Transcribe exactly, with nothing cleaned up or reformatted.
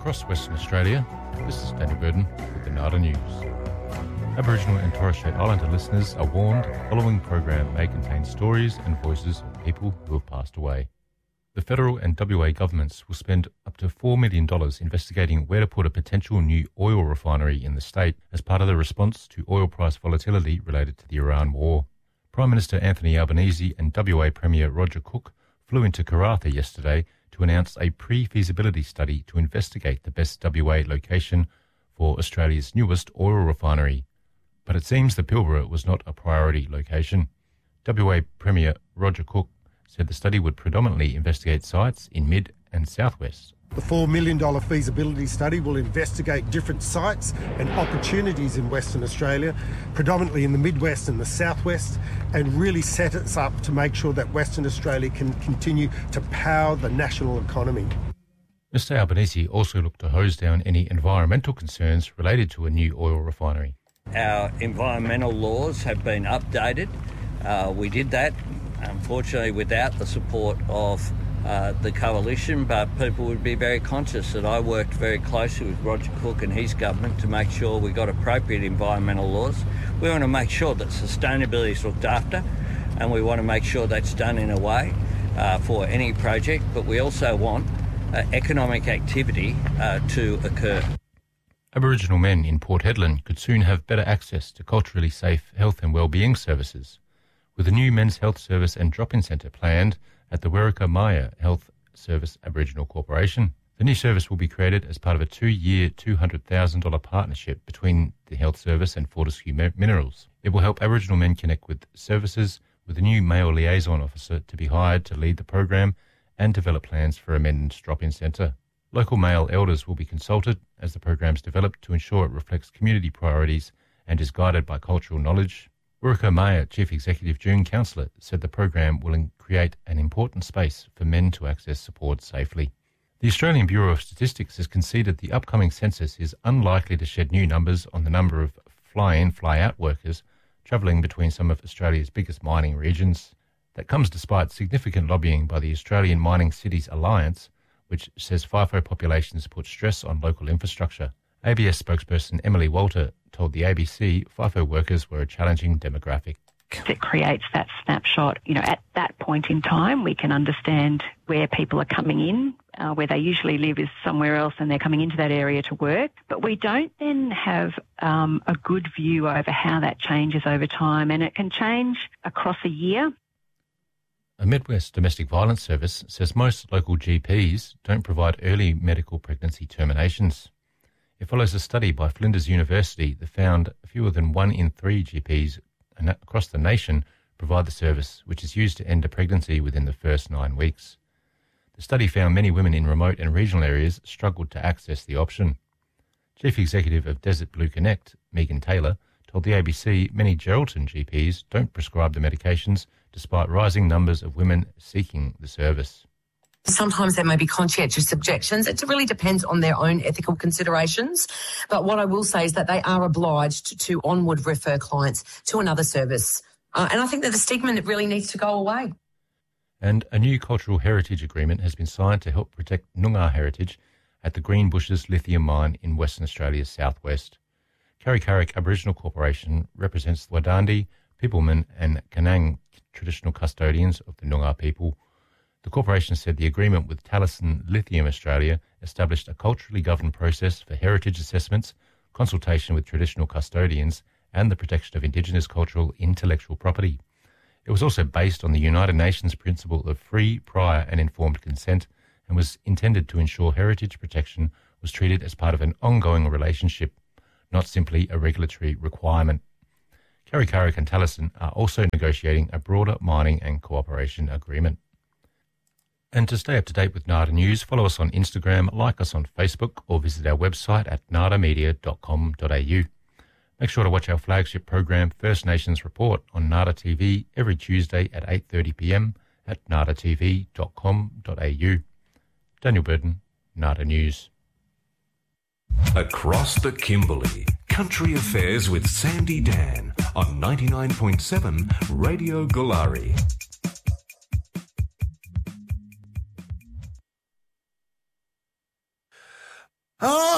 across Western Australia. This is Daniel Burden with the NADA News. Aboriginal and Torres Strait Islander listeners are warned the following program may contain stories and voices of people who have passed away. The federal and W A governments will spend up to four million dollars investigating where to put a potential new oil refinery in the state as part of the response to oil price volatility related to the Iran war. Prime Minister Anthony Albanese and W A Premier Roger Cook flew into Karratha yesterday to announce a pre-feasibility study to investigate the best W A location for Australia's newest oil refinery. But it seems the Pilbara was not a priority location. W A Premier Roger Cook said the study would predominantly investigate sites in Mid and Southwest. The four million dollars feasibility study will investigate different sites and opportunities in Western Australia, predominantly in the Midwest and the Southwest, and really set us up to make sure that Western Australia can continue to power the national economy. Mister Albanese also looked to hose down any environmental concerns related to a new oil refinery. Our environmental laws have been updated. Uh, we did that, unfortunately, without the support of uh, the coalition, but people would be very conscious that I worked very closely with Roger Cook and his government to make sure we got appropriate environmental laws. We want to make sure that sustainability is looked after, and we want to make sure that's done in a way uh, for any project, but we also want uh, economic activity uh, to occur. Aboriginal men in Port Hedland could soon have better access to culturally safe health and wellbeing services, with a new men's health service and drop-in centre planned at the Werrika Maya Health Service Aboriginal Corporation. The new service will be created as part of a two-year, two hundred thousand dollars partnership between the health service and Fortescue Minerals. It will help Aboriginal men connect with services, with a new male liaison officer to be hired to lead the program and develop plans for a men's drop-in centre. Local male elders will be consulted as the program is developed to ensure it reflects community priorities and is guided by cultural knowledge. Werrika Maya Chief Executive June Councillor said the program will create an important space for men to access support safely. The Australian Bureau of Statistics has conceded the upcoming census is unlikely to shed new numbers on the number of fly-in, fly-out workers travelling between some of Australia's biggest mining regions. That comes despite significant lobbying by the Australian Mining Cities Alliance, which says FIFO populations put stress on local infrastructure. A B S spokesperson Emily Walter told the A B C FIFO workers were a challenging demographic. It creates that snapshot. You know, at that point in time, we can understand where people are coming in, uh, where they usually live is somewhere else and they're coming into that area to work. But we don't then have um, a good view over how that changes over time, and it can change across a year. A Midwest Domestic Violence Service says most local G Ps don't provide early medical pregnancy terminations. It follows a study by Flinders University that found fewer than one in three G Ps across the nation provide the service, which is used to end a pregnancy within the first nine weeks. The study found many women in remote and regional areas struggled to access the option. Chief Executive of Desert Blue Connect, Megan Taylor, told the A B C many Geraldton G Ps don't prescribe the medications despite rising numbers of women seeking the service. Sometimes there may be conscientious objections. It really depends on their own ethical considerations. But what I will say is that they are obliged to onward refer clients to another service. Uh, and I think that the stigma really needs to go away. And a new cultural heritage agreement has been signed to help protect Noongar heritage at the Greenbushes lithium mine in Western Australia's southwest. Carri Carrick Aboriginal Corporation represents the Wadandi, Peopleman and Kanang traditional custodians of the Noongar people. The corporation said the agreement with Talison Lithium Australia established a culturally governed process for heritage assessments, consultation with traditional custodians, and the protection of Indigenous cultural intellectual property. It was also based on the United Nations principle of free, prior and informed consent and was intended to ensure heritage protection was treated as part of an ongoing relationship, not simply a regulatory requirement. Carri Carrick and Talison are also negotiating a broader mining and cooperation agreement. And to stay up to date with NADA News, follow us on Instagram, like us on Facebook, or visit our website at nada media dot com dot a u. Make sure to watch our flagship program, First Nations Report, on NADA T V every Tuesday at eight thirty p m at nada t v dot com dot a u. Daniel Burden, NADA News. Across the Kimberley, Country Affairs with Sandy Dan on ninety-nine point seven Radio Galari. Oh!